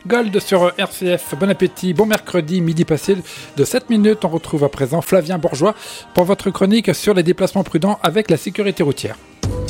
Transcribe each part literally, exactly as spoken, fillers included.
Gold sur R C F. Bon appétit, bon mercredi, midi passé de sept minutes. On retrouve à présent Flavien Bourgeois pour votre chronique sur les déplacements prudents avec la sécurité routière.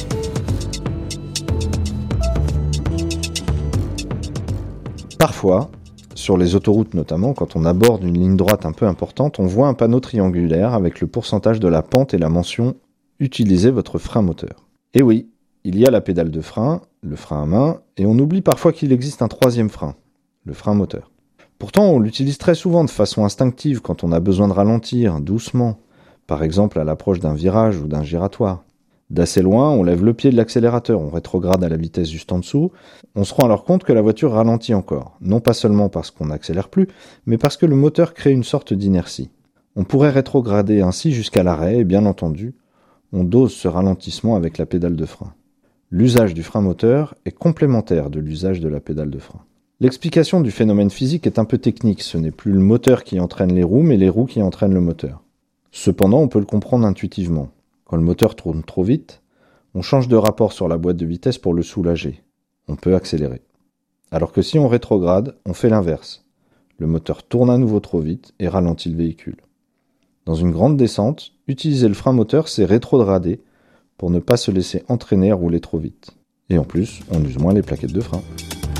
Parfois, sur les autoroutes notamment, quand on aborde une ligne droite un peu importante, on voit un panneau triangulaire avec le pourcentage de la pente et la mention « Utilisez votre frein moteur ». Et oui, il y a la pédale de frein, le frein à main, et on oublie parfois qu'il existe un troisième frein, le frein moteur. Pourtant, on l'utilise très souvent de façon instinctive quand on a besoin de ralentir, doucement, par exemple à l'approche d'un virage ou d'un giratoire. D'assez loin, on lève le pied de l'accélérateur, on rétrograde à la vitesse juste en dessous, on se rend alors compte que la voiture ralentit encore, non pas seulement parce qu'on n'accélère plus, mais parce que le moteur crée une sorte d'inertie. On pourrait rétrograder ainsi jusqu'à l'arrêt, et bien entendu, on dose ce ralentissement avec la pédale de frein. L'usage du frein moteur est complémentaire de l'usage de la pédale de frein. L'explication du phénomène physique est un peu technique, ce n'est plus le moteur qui entraîne les roues, mais les roues qui entraînent le moteur. Cependant, on peut le comprendre intuitivement. Quand le moteur tourne trop vite, on change de rapport sur la boîte de vitesse pour le soulager. On peut accélérer. Alors que si on rétrograde, on fait l'inverse. Le moteur tourne à nouveau trop vite et ralentit le véhicule. Dans une grande descente, utiliser le frein moteur, c'est rétrograder pour ne pas se laisser entraîner à rouler trop vite. Et en plus, on use moins les plaquettes de frein.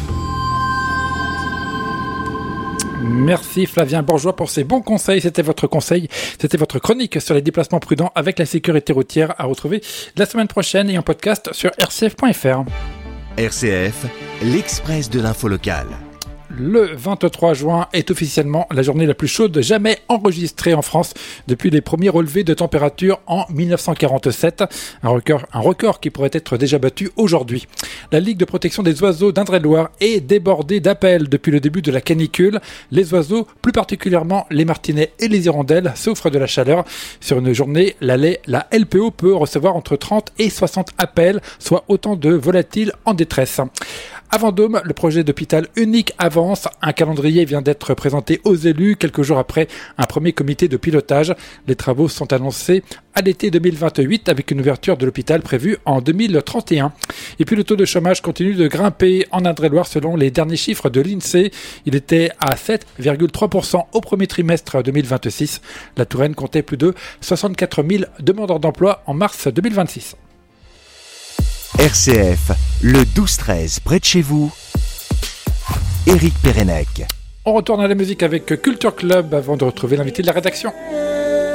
Merci Flavien Bourgeois pour ces bons conseils. C'était votre conseil, c'était votre chronique sur les déplacements prudents avec la sécurité routière à retrouver la semaine prochaine et en podcast sur r c f point f r. R C F, l'Express de l'info locale. Le vingt-trois juin est officiellement la journée la plus chaude jamais enregistrée en France depuis les premiers relevés de température en dix-neuf cent quarante-sept. Un record, un record qui pourrait être déjà battu aujourd'hui. La Ligue de protection des oiseaux d'Indre-et-Loire est débordée d'appels depuis le début de la canicule. Les oiseaux, plus particulièrement les martinets et les hirondelles, souffrent de la chaleur. Sur une journée, la, la L P O peut recevoir entre trente et soixante appels, soit autant de volatiles en détresse. À Vendôme, le projet d'hôpital unique avance. Un calendrier vient d'être présenté aux élus quelques jours après un premier comité de pilotage. Les travaux sont annoncés à l'été deux mille vingt-huit avec une ouverture de l'hôpital prévue en deux mille trente et un. Et puis le taux de chômage continue de grimper en Indre-et-Loire selon les derniers chiffres de l'INSEE. Il était à sept virgule trois pour cent au premier trimestre deux mille vingt-six. La Touraine comptait plus de soixante-quatre mille demandeurs d'emploi en mars deux mille vingt-six. R C F, le douze treize, près de chez vous, Éric Pérenec. On retourne à la musique avec Culture Club avant de retrouver l'invité de la rédaction.